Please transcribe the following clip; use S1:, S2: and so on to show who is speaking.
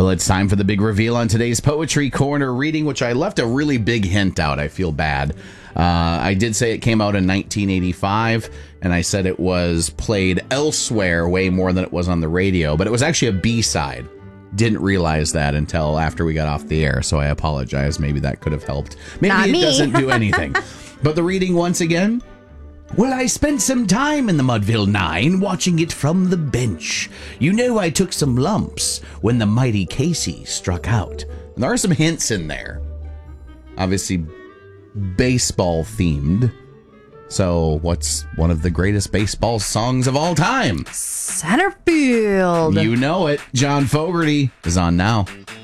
S1: Well, it's time for the big reveal on today's Poetry Corner reading, which I left a really big hint out. I feel bad. I did say it came out in 1985, and I said it was played elsewhere way more than it was on the radio, but it was actually a B-side. Didn't realize that until after we got off the air, so I apologize. Maybe that could have helped. Maybe it doesn't do anything. But the reading once again. Well, I spent some time in the Mudville 9 watching it from the bench. You know, I took some lumps when the mighty Casey struck out. And there are some hints in there. Obviously, baseball themed. So, what's one of the greatest baseball songs of all time?
S2: Center field.
S1: You know it. John Fogerty is on now.